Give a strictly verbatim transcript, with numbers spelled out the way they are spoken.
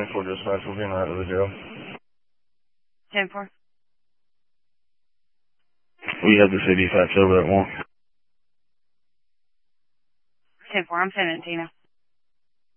twenty-four dispatch, we'll be in right to the jail. ten four. We have the city fax over that one. ten four, I'm sending it to you now.